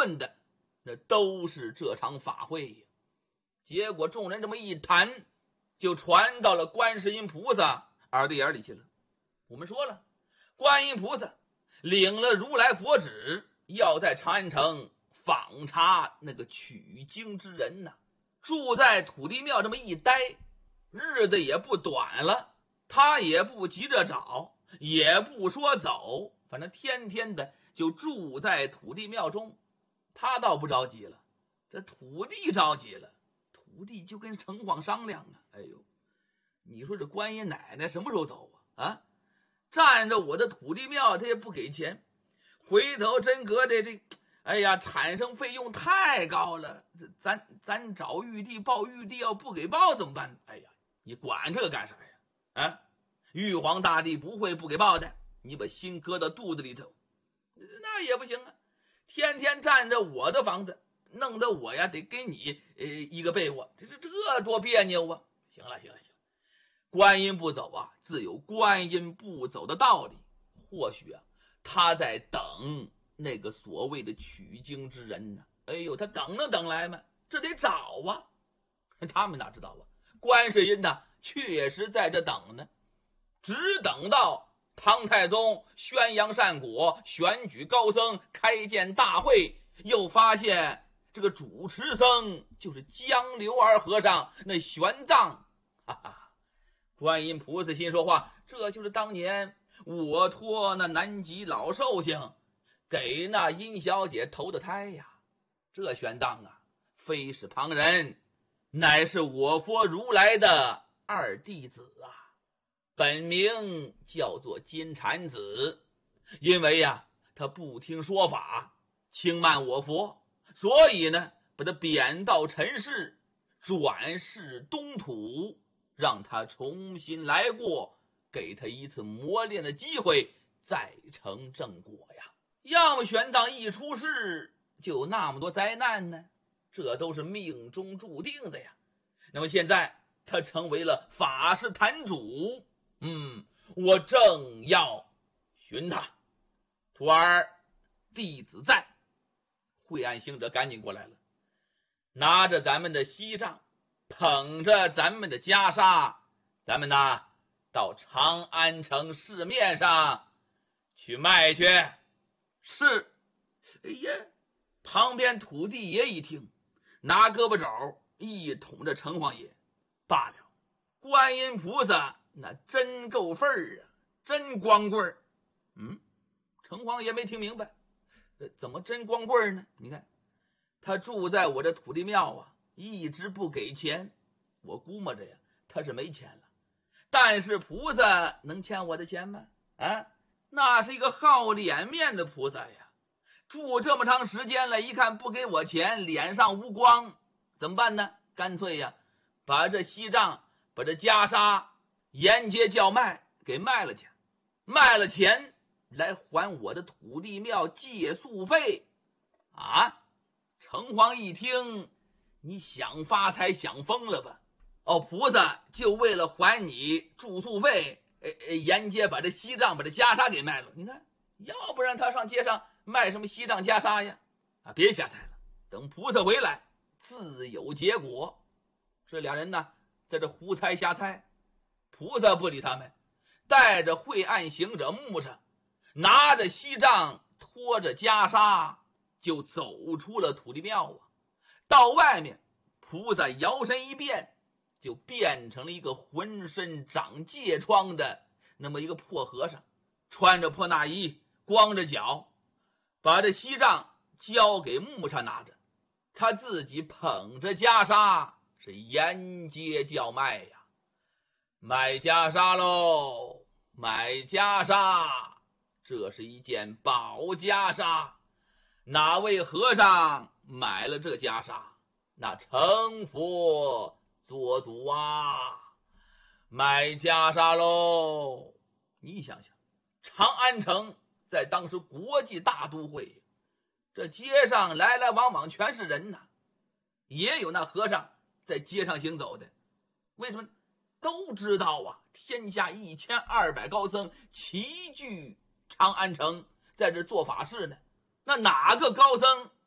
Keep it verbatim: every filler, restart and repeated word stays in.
论的那都是这场法会呀。结果众人这么一谈，就传到了观世音菩萨耳朵眼里去了。我们说了，观音菩萨领了如来佛旨，要在长安城访查那个取经之人呐、啊。住在土地庙这么一待，日子也不短了，他也不急着找，也不说走，反正天天的就住在土地庙中。他倒不着急了，这土地着急了，土地就跟城隍商量啊，哎呦，你说这观音奶奶什么时候走啊？啊，占着我的土地庙，他也不给钱，回头真隔的这，哎呀，产生费用太高了，咱咱找玉帝报玉帝，要不给报怎么办？哎呀，你管这个干啥呀？啊，玉皇大帝不会不给报的，你把心搁到肚子里头，那也不行啊！天天占着我的房子，弄得我呀得给你呃一个被窝，这是这多别扭啊！行了行了行了，观音不走啊，自有观音不走的道理。或许啊，他在等那个所谓的取经之人呢。哎呦，他等能等来吗？这得找啊！他们哪知道啊？观世音呢，确实在这等呢，只等到唐太宗宣扬善果，选举高僧，开建大会，又发现这个主持僧就是江流儿和尚那玄奘。哈哈，观音菩萨心说话，这就是当年我托那南极老寿星给那殷小姐投的胎呀。这玄奘啊，非是旁人，乃是我佛如来的二弟子啊，本名叫做金蝉子。因为呀、啊，他不听说法，轻慢我佛，所以呢，把他贬到尘世，转世东土，让他重新来过，给他一次磨练的机会，再成正果呀。要么玄奘一出世就有那么多灾难呢，这都是命中注定的呀。那么现在他成为了法师坛主，嗯，我正要寻他。徒儿，弟子在。惠安行者赶紧过来了，拿着咱们的锡杖，捧着咱们的袈裟，咱们呢到长安城市面上去卖去。是。哎呀，旁边土地爷一听，拿胳膊肘一捅着城隍爷。罢了，观音菩萨那真够份儿啊，真光棍儿。嗯，城隍爷没听明白，怎么真光棍呢？你看他住在我这土地庙啊，一直不给钱，我估摸着呀他是没钱了。但是菩萨能欠我的钱吗？啊，那是一个好脸面的菩萨呀，住这么长时间了，一看不给我钱，脸上无光，怎么办呢？干脆呀把这锡杖，把这袈裟沿街叫卖，给卖了去，卖了钱来还我的土地庙借宿费啊！城隍一听，你想发财想疯了吧？哦，菩萨就为了还你住宿费，呃呃，沿街把这锡杖把这袈裟给卖了。你看，要不然他上街上卖什么锡杖袈裟呀？啊，别瞎猜了，等菩萨回来自有结果。这俩人呢在这胡猜瞎猜，菩萨不理他们，带着惠安行者木上，拿着锡杖，拖着袈裟，就走出了土地庙啊。到外面，菩萨摇身一变，就变成了一个浑身长疥疮的那么一个破和尚，穿着破大衣，光着脚，把这锡杖交给木叉拿着，他自己捧着袈裟，是沿街叫卖呀。买袈裟喽，买袈裟，这是一件宝袈裟，哪位和尚买了这袈裟，那成佛做主啊！买袈裟喽！你想想，长安城在当时国际大都会，这街上来来往往全是人呐、啊，也有那和尚在街上行走的。为什么？都知道啊，天下一千二百高僧齐聚长安城，在这做法事呢。那哪个高僧